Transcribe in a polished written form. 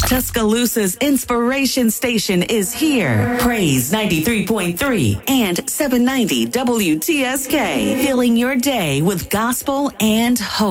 Tuscaloosa's inspiration station is here. Praise 93.3 and 790 WTSK. Filling your day with gospel and hope.